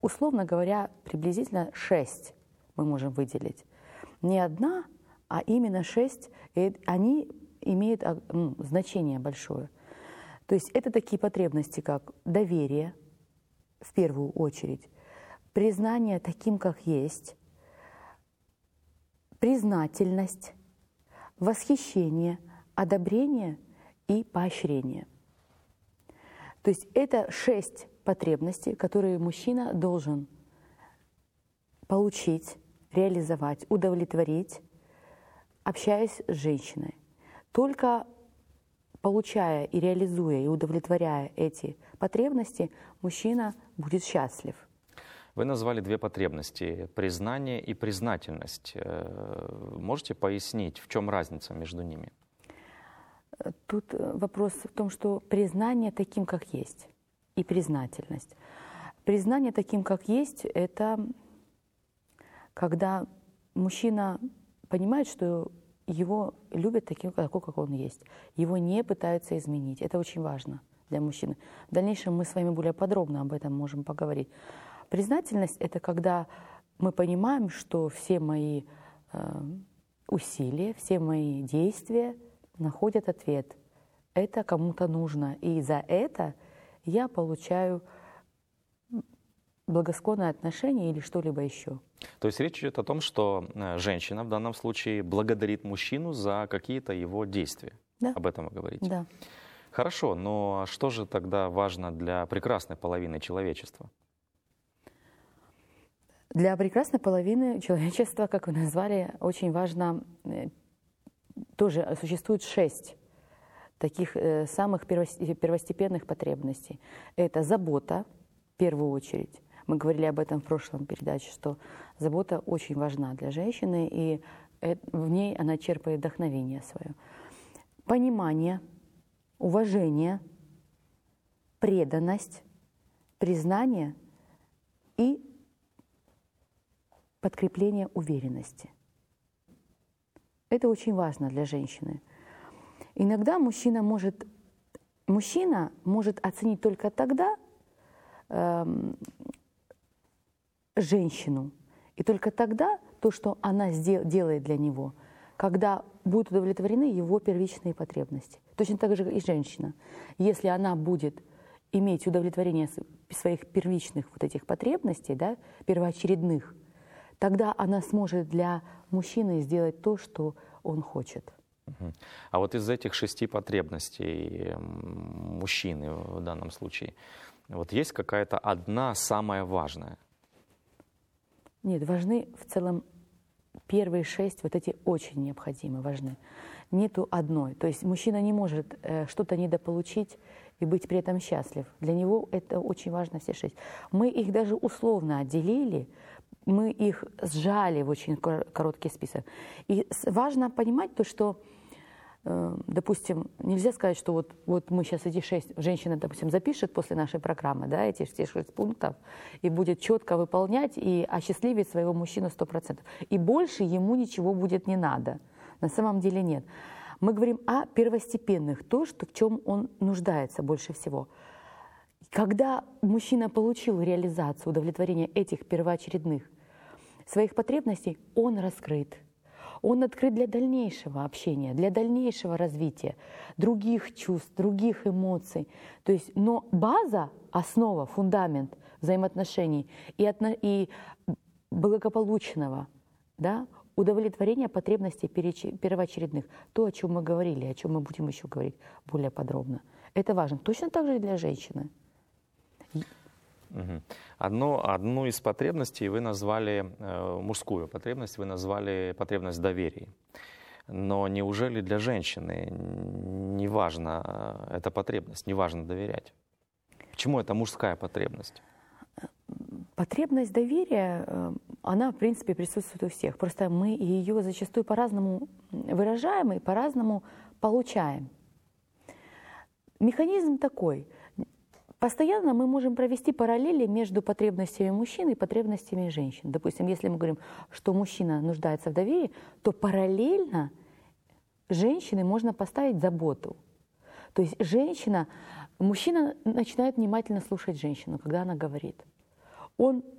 условно говоря, приблизительно 6 мы можем выделить. Не одна, а именно 6, и они имеют значение большое. То есть это такие потребности, как доверие, в первую очередь, признание таким, как есть, признательность, восхищение, одобрение и поощрение. То есть это 6 потребностей, которые мужчина должен получить, реализовать, удовлетворить, общаясь с женщиной. Только получая и реализуя и удовлетворяя эти потребности, мужчина будет счастлив. Вы назвали 2 потребности – признание и признательность. Можете пояснить, в чем разница между ними? Тут вопрос в том, что признание таким, как есть, и признательность. Признание таким, как есть, это когда мужчина понимает, что его любят таким, такой, как он есть. Его не пытаются изменить. Это очень важно для мужчины. В дальнейшем мы с вами более подробно об этом можем поговорить. Признательность — это когда мы понимаем, что все мои усилия, все мои действия находят ответ. Это кому-то нужно. И за это я получаю благосклонное отношение или что-либо еще. То есть речь идет о том, что женщина в данном случае благодарит мужчину за какие-то его действия. Да. Об этом вы говорите. Да. Хорошо, но что же тогда важно для прекрасной половины человечества? Для прекрасной половины человечества, как вы назвали, очень важно, тоже существует 6 таких самых первостепенных потребностей. Это забота, в первую очередь. Мы говорили об этом в прошлом передаче, что забота очень важна для женщины, и в ней она черпает вдохновение свое. Понимание, уважение, преданность, признание и подкрепление уверенности. Это очень важно для женщины. Иногда мужчина может оценить только тогда женщину, и только тогда то, что она делает для него, когда будут удовлетворены его первичные потребности. Точно так же и женщина. Если она будет иметь удовлетворение своих первичных вот этих потребностей, да, первоочередных, тогда она сможет для мужчины сделать то, что он хочет. А вот из этих 6 потребностей мужчины в данном случае, вот есть какая-то одна самая важная? Нет, важны в целом первые 6, вот эти очень необходимы, важны. Нету одной. То есть мужчина не может что-то недополучить и быть при этом счастлив. Для него это очень важно, все 6. Мы их даже условно отделили, мы их сжали в очень короткий список. И важно понимать то, что, допустим, нельзя сказать, что вот мы сейчас эти 6, женщина, допустим, запишет после нашей программы, да, эти все 6 пунктов, и будет четко выполнять и осчастливить своего мужчину 100%. И больше ему ничего будет не надо. На самом деле нет. Мы говорим о первостепенных, то, что, в чем он нуждается больше всего. Когда мужчина получил реализацию, удовлетворение этих первоочередных своих потребностей, он раскрыт. Он открыт для дальнейшего общения, для дальнейшего развития других чувств, других эмоций. То есть, но база, основа, фундамент взаимоотношений и благополучного, да, удовлетворения потребностей первоочередных, то, о чем мы говорили, о чем мы будем еще говорить более подробно. Это важно. Точно так же и для женщины. Одну из потребностей вы назвали, мужскую потребность, вы назвали потребность доверия. Но неужели для женщины не важна эта потребность, не важно доверять? Почему это мужская потребность? Потребность доверия, она, в принципе, присутствует у всех. Просто мы ее зачастую по-разному выражаем и по-разному получаем. Механизм такой. Постоянно мы можем провести параллели между потребностями мужчин и потребностями женщин. Допустим, если мы говорим, что мужчина нуждается в доверии, то параллельно женщине можно поставить заботу. То есть мужчина начинает внимательно слушать женщину, когда она говорит. Он